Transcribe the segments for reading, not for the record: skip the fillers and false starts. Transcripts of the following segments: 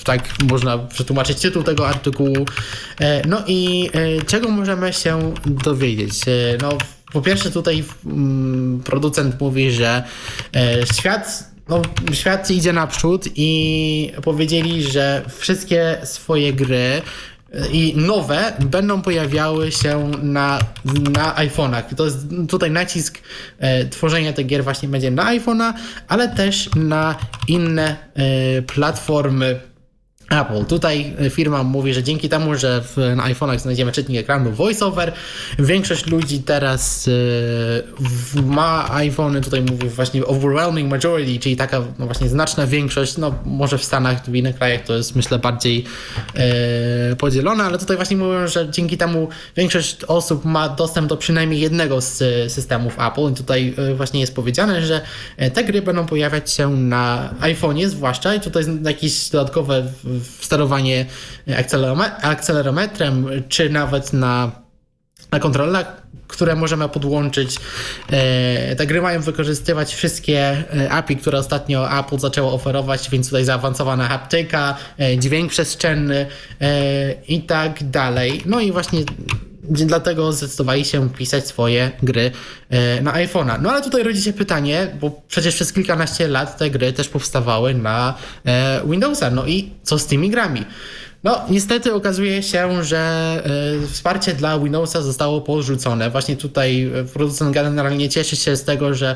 tak można przetłumaczyć tytuł tego artykułu. No i czego możemy się dowiedzieć? No, po pierwsze tutaj producent mówi, że świat idzie naprzód i powiedzieli, że wszystkie swoje gry i nowe będą pojawiały się na iPhone'ach. To jest tutaj nacisk tworzenia tych gier właśnie będzie na iPhone'a, ale też na inne platformy Apple. Tutaj firma mówi, że dzięki temu, że na iPhone'ach znajdziemy czytnik ekranu VoiceOver, większość ludzi teraz ma iPhony, tutaj mówi właśnie overwhelming majority, czyli taka no właśnie znaczna większość, no może w Stanach, w innych krajach to jest myślę bardziej podzielone, ale tutaj właśnie mówią, że dzięki temu większość osób ma dostęp do przynajmniej jednego z systemów Apple i tutaj właśnie jest powiedziane, że te gry będą pojawiać się na iPhone'ie zwłaszcza i tutaj jest jakieś dodatkowe sterowanie akcelerometrem, czy nawet na kontrolerach, które możemy podłączyć. Te gry mają wykorzystywać wszystkie API, które ostatnio Apple zaczęło oferować, więc tutaj zaawansowana haptyka, dźwięk przestrzenny i tak dalej. No i właśnie dlatego zdecydowali się pisać swoje gry na iPhone'a. No ale tutaj rodzi się pytanie, bo przecież przez kilkanaście lat te gry też powstawały na Windowsa. No i co z tymi grami? No niestety okazuje się, że wsparcie dla Windowsa zostało porzucone. Właśnie tutaj producent generalnie cieszy się z tego, że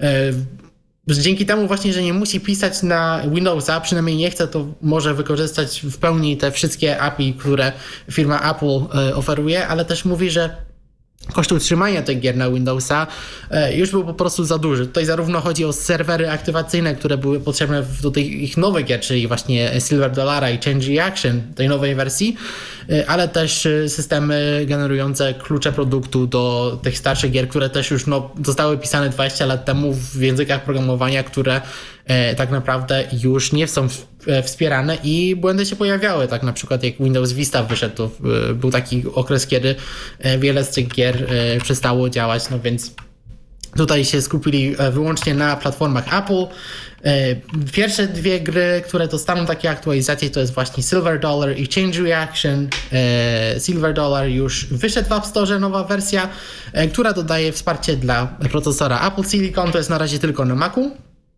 dzięki temu właśnie, że nie musi pisać na Windowsa, przynajmniej nie chce, to może wykorzystać w pełni te wszystkie API, które firma Apple oferuje, ale też mówi, że koszt utrzymania tych gier na Windowsa już był po prostu za duży. Tutaj zarówno chodzi o serwery aktywacyjne, które były potrzebne do tych ich nowych gier, czyli właśnie Silver Dollara i Change Reaction tej nowej wersji, ale też systemy generujące klucze produktu do tych starszych gier, które też już zostały pisane 20 lat temu w językach programowania, które tak naprawdę już nie są wspierane i błędy się pojawiały. Tak na przykład jak Windows Vista wyszedł, to był taki okres, kiedy wiele z tych gier przestało działać, no więc tutaj się skupili wyłącznie na platformach Apple. Pierwsze dwie gry, które dostaną takie aktualizacje, to jest właśnie Silver Dollar i Change Reaction. Silver Dollar już wyszedł w App Store, nowa wersja, która dodaje wsparcie dla procesora Apple Silicon, to jest na razie tylko na Macu.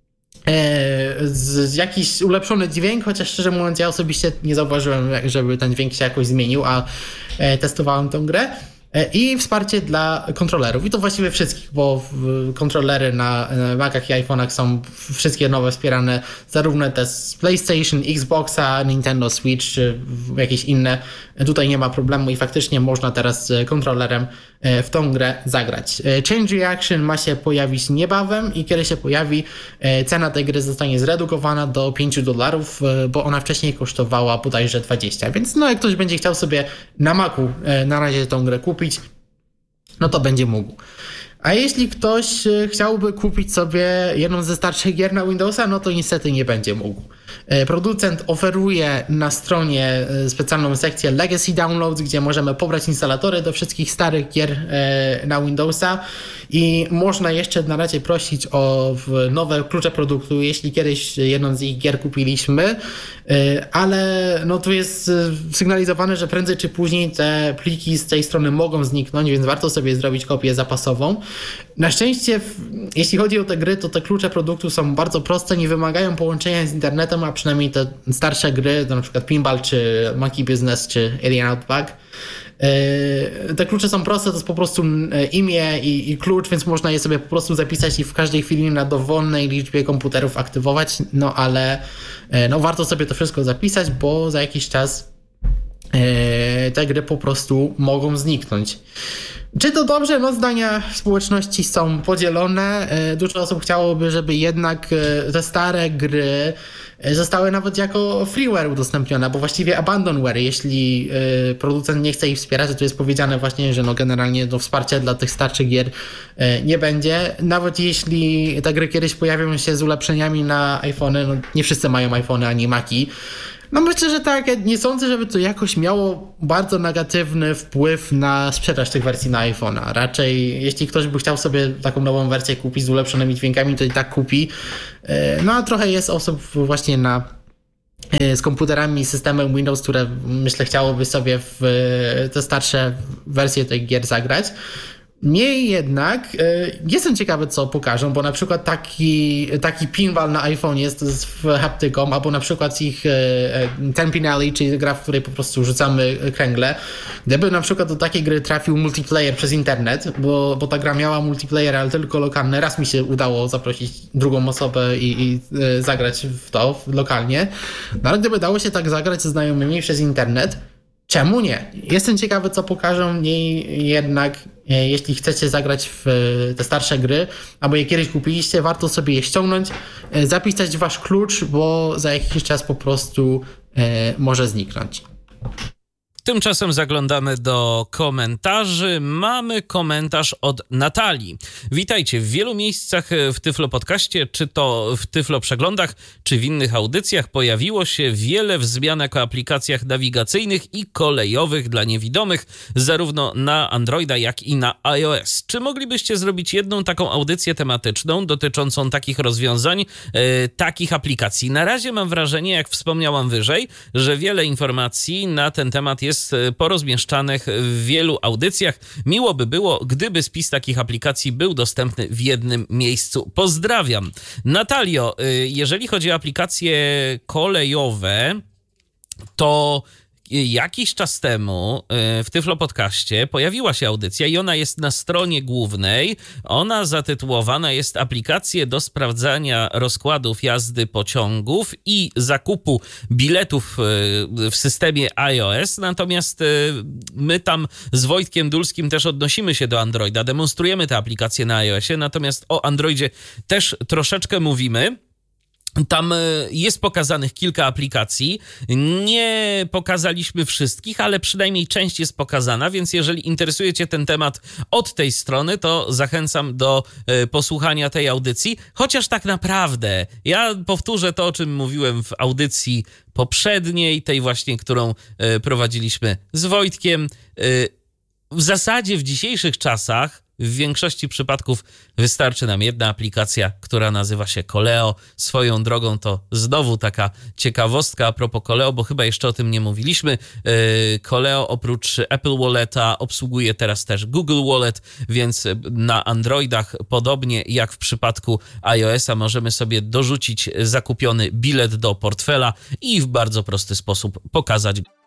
Jakiś ulepszony dźwięk, chociaż szczerze mówiąc ja osobiście nie zauważyłem, żeby ten dźwięk się jakoś zmienił, a testowałem tę grę. I wsparcie dla kontrolerów. I to właściwie wszystkich, bo kontrolery na Macach i iPhone'ach są wszystkie nowe wspierane, zarówno te z PlayStation, Xboxa, Nintendo Switch, czy jakieś inne. Tutaj nie ma problemu i faktycznie można teraz kontrolerem w tą grę zagrać. Change Reaction ma się pojawić niebawem i kiedy się pojawi, cena tej gry zostanie zredukowana do $5, bo ona wcześniej kosztowała bodajże 20. Więc no jak ktoś będzie chciał sobie na Macu na razie tą grę kupić, no to będzie mógł. A jeśli ktoś chciałby kupić sobie jedną ze starszych gier na Windowsa, no to niestety nie będzie mógł. Producent oferuje na stronie specjalną sekcję Legacy Downloads, gdzie możemy pobrać instalatory do wszystkich starych gier na Windowsa i można jeszcze na razie prosić o nowe klucze produktu, jeśli kiedyś jedną z ich gier kupiliśmy, ale no tu jest sygnalizowane, że prędzej czy później te pliki z tej strony mogą zniknąć, więc warto sobie zrobić kopię zapasową. Na szczęście, jeśli chodzi o te gry, to te klucze produktu są bardzo proste, nie wymagają połączenia z internetem, a przynajmniej te starsze gry, to na przykład Pinball, czy Monkey Business, czy Alien Outback. Te klucze są proste, to jest po prostu imię i klucz, więc można je sobie po prostu zapisać i w każdej chwili na dowolnej liczbie komputerów aktywować, no ale no warto sobie to wszystko zapisać, bo za jakiś czas te gry po prostu mogą zniknąć. Czy to dobrze? No zdania w społeczności są podzielone. Dużo osób chciałoby, żeby jednak te stare gry zostały nawet jako freeware udostępnione, bo właściwie abandonware, jeśli producent nie chce ich wspierać, to jest powiedziane właśnie, że no generalnie no wsparcia dla tych starszych gier nie będzie. Nawet jeśli te gry kiedyś pojawią się z ulepszeniami na iPhony, no nie wszyscy mają iPhony ani Maci. No myślę, że tak, nie sądzę, żeby to jakoś miało bardzo negatywny wpływ na sprzedaż tych wersji na iPhone'a. Raczej jeśli ktoś by chciał sobie taką nową wersję kupić z ulepszonymi dźwiękami, to i tak kupi. No a trochę jest osób właśnie na z komputerami, systemem Windows, które myślę chciałoby sobie w te starsze wersje tych gier zagrać. Niemniej jednak jestem ciekawy, co pokażą, bo na przykład taki pinball na iPhone jest z haptyką, albo na przykład ich Ten Pin Alley, czyli gra, w której po prostu rzucamy kręgle. Gdyby na przykład do takiej gry trafił multiplayer przez internet, bo ta gra miała multiplayer, ale tylko lokalny, raz mi się udało zaprosić drugą osobę i zagrać w to lokalnie, no ale gdyby dało się tak zagrać ze znajomymi przez internet, czemu nie? Jestem ciekawy, co pokażą. Niemniej jednak, jeśli chcecie zagrać w te starsze gry, albo je kiedyś kupiliście, warto sobie je ściągnąć, zapisać wasz klucz, bo za jakiś czas po prostu może zniknąć. Tymczasem zaglądamy do komentarzy. Mamy komentarz od Natalii. Witajcie. W wielu miejscach w Tyflo Podcaście, czy to w Tyflo Przeglądach, czy w innych audycjach pojawiło się wiele wzmianek o aplikacjach nawigacyjnych i kolejowych dla niewidomych, zarówno na Androida, jak i na iOS. Czy moglibyście zrobić jedną taką audycję tematyczną dotyczącą takich rozwiązań, takich aplikacji? Na razie mam wrażenie, jak wspomniałam wyżej, że wiele informacji na ten temat jest porozmieszczanych w wielu audycjach. Miło by było, gdyby spis takich aplikacji był dostępny w jednym miejscu. Pozdrawiam. Natalio, jeżeli chodzi o aplikacje kolejowe, to jakiś czas temu w Tyflo Podcaście pojawiła się audycja i ona jest na stronie głównej. Ona zatytułowana jest Aplikacje do sprawdzania rozkładów jazdy pociągów i zakupu biletów w systemie iOS. Natomiast my tam z Wojtkiem Dulskim też odnosimy się do Androida, demonstrujemy te aplikacje na iOSie, natomiast o Androidzie też troszeczkę mówimy. Tam jest pokazanych kilka aplikacji. Nie pokazaliśmy wszystkich, ale przynajmniej część jest pokazana, więc jeżeli interesuje cię ten temat od tej strony, to zachęcam do posłuchania tej audycji. Chociaż tak naprawdę, ja powtórzę to, o czym mówiłem w audycji poprzedniej, tej właśnie, którą prowadziliśmy z Wojtkiem. W zasadzie w dzisiejszych czasach w większości przypadków wystarczy nam jedna aplikacja, która nazywa się Koleo. Swoją drogą to znowu taka ciekawostka a propos Koleo, bo chyba jeszcze o tym nie mówiliśmy. Koleo oprócz Apple Walleta obsługuje teraz też Google Wallet, więc na Androidach podobnie jak w przypadku iOS-a możemy sobie dorzucić zakupiony bilet do portfela i w bardzo prosty sposób pokazać